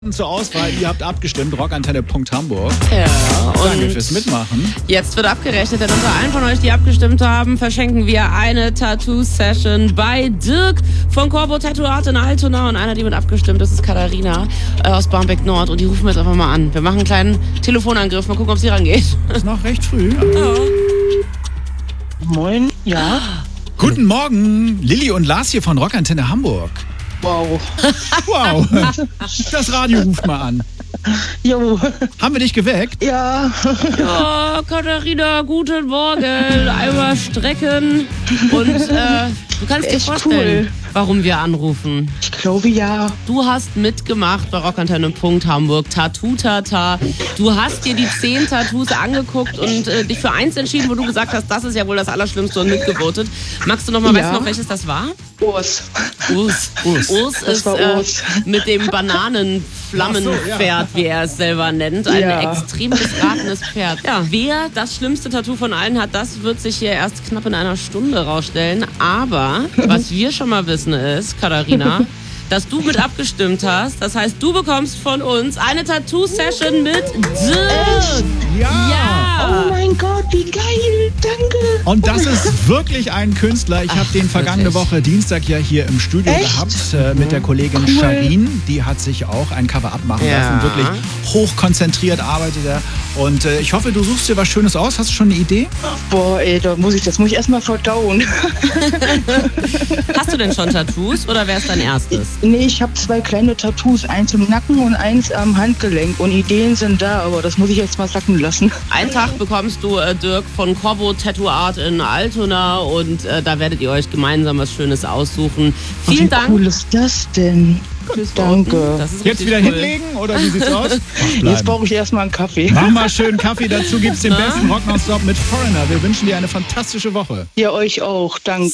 Zur Auswahl, ihr habt abgestimmt, rockantenne.hamburg. Ja, Danke und fürs Mitmachen. jetzt wird abgerechnet, denn unter allen von euch, die abgestimmt haben, verschenken wir eine Tattoo-Session bei Dirk von Corbo Tattoo Art in Altona. Und einer, die mit abgestimmt ist Katharina aus Barmbek Nord. Und die rufen wir jetzt einfach mal an. Wir machen einen kleinen Telefonangriff, mal gucken, ob sie rangeht. Ist noch recht früh. Ja. Moin, ja. Guten Morgen, Lilly und Lars hier von Rockantenne Hamburg. Wow. Wow, das Radio ruft mal an. Jo. Haben wir dich geweckt? Ja. Ja, Katharina, guten Morgen. Einmal strecken. Und du kannst dir Echt vorstellen, cool. warum wir anrufen. Ich glaube ja. Du hast mitgemacht bei rockantenne.hamburg, Tattoo Tata. Du hast dir die 10 Tattoos angeguckt und dich für eins entschieden, wo du gesagt hast, das ist ja wohl das Allerschlimmste und mitgevotet. Magst du noch mal, Ja. weißt du noch, welches das war? Urs. Urs. Urs Das ist war Urs. mit dem Bananenflammenpferd, wie er es selber nennt. Ein Ja. extrem missratenes Pferd. Ja, wer das schlimmste Tattoo von allen hat, das wird sich hier erst knapp in einer Stunde rausstellen. Aber was wir schon mal wissen ist, Katharina, dass du mit abgestimmt hast. Das heißt, du bekommst von uns eine Tattoo-Session mit Dirk. Ja. Oh mein Gott, wie geil. Danke. Und das ist wirklich ein Künstler. Ich habe den vergangene wirklich? Woche Dienstag ja hier im Studio Echt? gehabt mit der Kollegin Cool. Sharin. Die hat sich auch ein Cover-Up machen Ja. lassen. Wirklich hochkonzentriert arbeitet er. Und ich hoffe, du suchst dir was Schönes aus. Hast du schon eine Idee? Boah, ey, das muss ich erstmal verdauen. Hast du denn schon Tattoos oder wäre es dein erstes? Nee, ich habe 2 kleine Tattoos, eins im Nacken und eins am Handgelenk. Und Ideen sind da, aber das muss ich jetzt mal sacken lassen. Einen Tag bekommst du, Dirk, von Corbo Tattoo Art in Altona und da werdet ihr euch gemeinsam was Schönes aussuchen. Vielen Wie Dank. cool ist das denn? Danke. Das ist Jetzt richtig wieder cool. hinlegen oder wie sieht's aus? Jetzt brauche ich erstmal einen Kaffee. Mach mal schön Kaffee dazu, gibt's den besten Rock nonstop mit Foreigner. Wir wünschen dir eine fantastische Woche. Ja, euch auch. Danke.